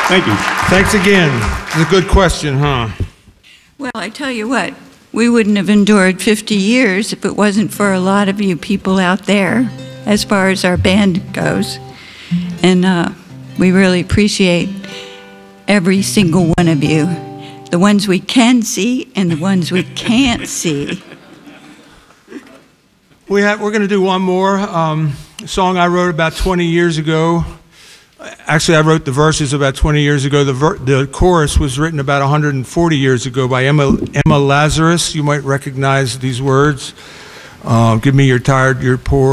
Thank you. Thanks again. It's a good question, huh? Well, I tell you what, we wouldn't have endured 50 years if it wasn't for a lot of you people out there, as far as our band goes. And we really appreciate every single one of you, the ones we can see and the ones we can't see. We're going to do one more song I wrote about 20 years ago. Actually, I wrote the verses about 20 years ago. The chorus was written about 140 years ago by Emma Lazarus. You might recognize these words. Give me your tired, your poor.